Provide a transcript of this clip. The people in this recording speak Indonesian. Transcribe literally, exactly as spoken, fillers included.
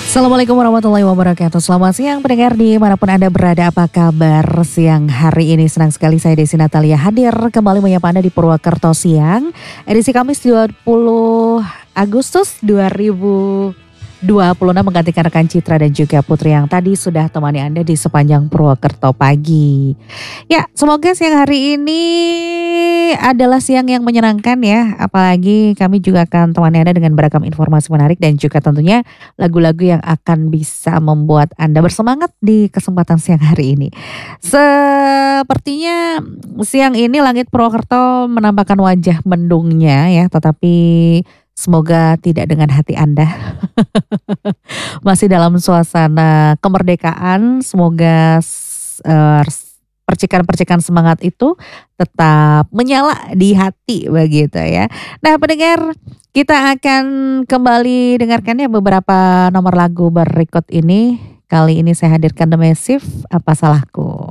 Assalamualaikum warahmatullahi wabarakatuh. Selamat siang pendengar dimanapun Anda berada. Apa kabar siang hari ini? Senang sekali saya Desi Natalia hadir kembali menyapa Anda di Purwakarta Siang. Edisi Kamis dua puluh Agustus dua ribu dua puluh enam menggantikan rekan Citra dan juga Putri yang tadi sudah temani Anda di sepanjang Purwakarta pagi. Ya, semoga siang hari ini adalah siang yang menyenangkan ya. Apalagi kami juga akan temani Anda dengan beragam informasi menarik dan juga tentunya lagu-lagu yang akan bisa membuat Anda bersemangat di kesempatan siang hari ini. Sepertinya siang ini langit Purwokerto menampakkan wajah mendungnya ya, tetapi semoga tidak dengan hati Anda. Masih dalam suasana kemerdekaan, semoga uh, percikan-percikan semangat itu tetap menyala di hati begitu ya. Nah pendengar, kita akan kembali dengarkan ya beberapa nomor lagu berikut ini. Kali ini saya hadirkan The Massive, Apa Salahku.